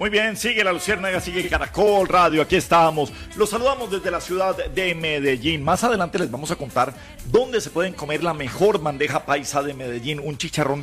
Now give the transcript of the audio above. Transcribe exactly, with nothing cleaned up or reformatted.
Muy bien, sigue La Luciérnaga, sigue Caracol Radio, aquí estamos. Los saludamos desde la ciudad de Medellín. Más adelante les vamos a contar dónde se pueden comer la mejor bandeja paisa de Medellín, un chicharrón